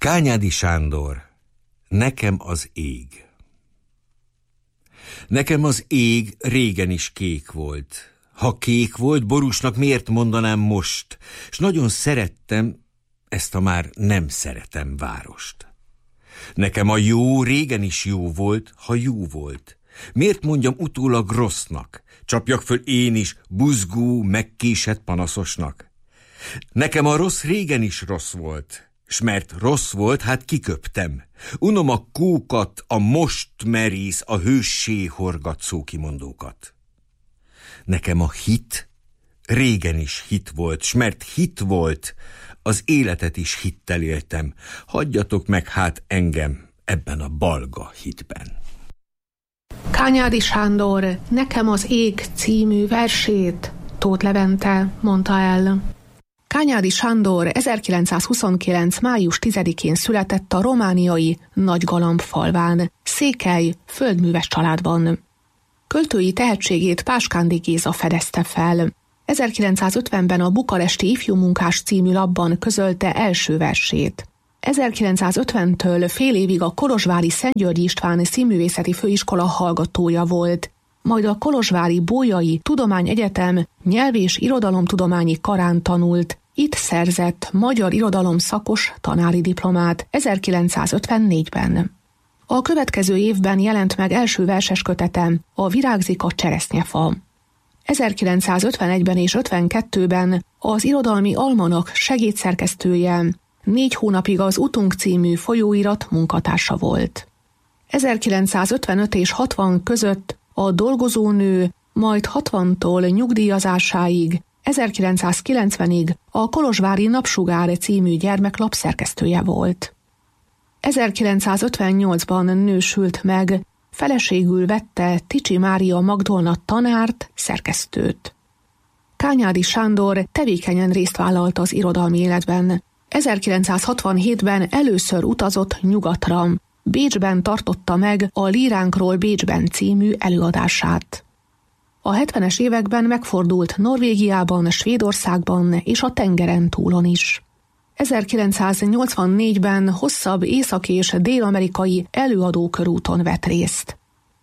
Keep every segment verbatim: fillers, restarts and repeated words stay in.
Kányádi Sándor, nekem az ég. Nekem az ég régen is kék volt. Ha kék volt, borúsnak miért mondanám most? S nagyon szerettem ezt a már nem szeretem várost. Nekem a jó régen is jó volt, ha jó volt. Miért mondjam utólag rossznak? Csapjak föl én is buzgó, megkésett panaszosnak? Nekem a rossz régen is rossz volt, s mert rossz volt, hát kiköptem. Unom a kókat, a most merész, a hőssé horgat szókimondókat. Nekem a hit régen is hit volt, s mert hit volt, az életet is hittel éltem. Hagyjatok meg hát engem ebben a balga hitben. Kányádi Sándor Nekem az ég című versét Tóth Levente mondta el. Kányádi Sándor ezerkilencszázhuszonkilenc. május tizedikén született a romániai Nagygalamb falván, székely, földműves családban. Költői tehetségét Páskándi Géza fedezte fel. ezerkilencszázötvenben a Bukaresti Ifjú Munkás című lapban közölte első versét. ezerkilencszázötventől fél évig a kolozsvári Szentgyörgyi István Színművészeti Főiskola hallgatója volt, majd a kolozsvári Bolyai Tudományegyetem nyelv- és irodalomtudományi karán tanult, itt szerzett magyar irodalom szakos tanári diplomát ezerkilencszázötvennégyben. A következő évben jelent meg első verses kötetem, a Virágzik a cseresznyefa. ezerkilencszázötvenegyben és ötvenkettőben az Irodalmi Almanak segédszerkesztője, négy hónapig az Utunk című folyóirat munkatársa volt. ezerkilencszázötvenöt és hatvan között a Dolgozónő, majd hatvantól nyugdíjazásáig, ezerkilencszázkilencvenig a Kolozsvári Napsugár című gyermeklap szerkesztője volt. ezerkilencszázötvennyolcban nősült meg, feleségül vette Ticsi Mária Magdolna tanárt, szerkesztőt. Kányádi Sándor tevékenyen részt vállalt az irodalmi életben. ezerkilencszázhatvanhétben először utazott nyugatra, Bécsben tartotta meg a Líránkról Bécsben című előadását. A hetvenes években megfordult Norvégiában, Svédországban és a tengeren túlon is. ezerkilencszáznyolcvannégyben hosszabb észak- és dél-amerikai előadókörúton vett részt.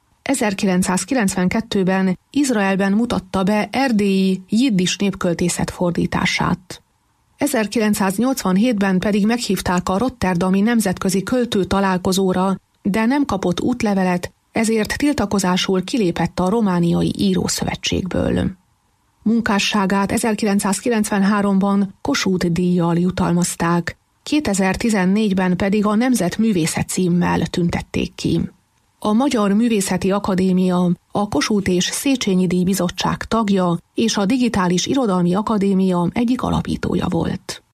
ezerkilencszázkilencvenkettőben Izraelben mutatta be erdélyi jiddis népköltészet fordítását. ezerkilencszáznyolcvanhétben pedig meghívták a rotterdami nemzetközi költő találkozóra, de nem kapott útlevelet, ezért tiltakozásul kilépett a romániai írószövetségből. Munkásságát ezerkilencszázkilencvenháromban Kossuth-díjjal jutalmazták, kétezer-tizennégyben pedig a Nemzetművészet címmel tüntették ki. A Magyar Művészeti Akadémia, a Kossuth és Széchenyi díj bizottság tagja és a Digitális Irodalmi Akadémia egyik alapítója volt.